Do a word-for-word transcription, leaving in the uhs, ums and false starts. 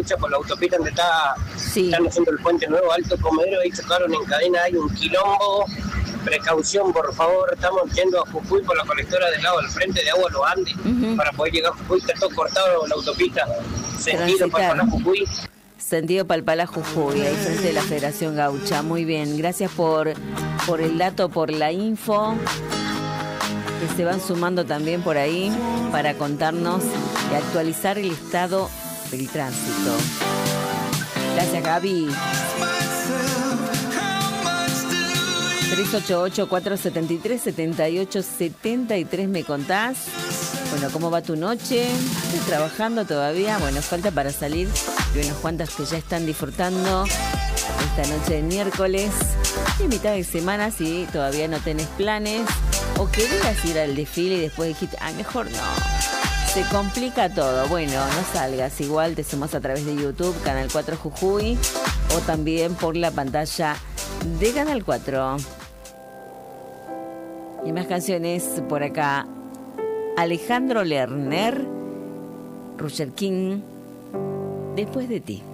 derecha por la autopista donde está, sí. están haciendo el puente nuevo, Alto Comedero, ahí chocaron en cadena, hay un quilombo. Precaución, por favor, estamos yendo a Jujuy por la colectora del lado del frente de Agua Los Andes, uh-huh. para poder llegar a Jujuy, está todo cortado la autopista, sentido Palpalá Jujuy. Sentido Palpalá Jujuy, ahí frente de la Federación Gaucha. Muy bien, gracias por, por el dato, por la info, que se van sumando también por ahí para contarnos y actualizar el estado del tránsito. Gracias, Gaby. tres ocho ocho, cuatro siete tres, siete ocho siete tres, ¿me contás? Bueno, ¿cómo va tu noche? ¿Estás trabajando todavía? Bueno, falta para salir. Y unas cuantas que ya están disfrutando esta noche de miércoles. Y mitad de semana, si todavía no tenés planes o querías ir al desfile y después dijiste, ah, mejor no. Se complica todo. Bueno, no salgas. Igual te sumás a través de YouTube, Canal cuatro Jujuy, o también por la pantalla de Canal cuatro. Y más canciones por acá. Alejandro Lerner, Roger King, Después de ti.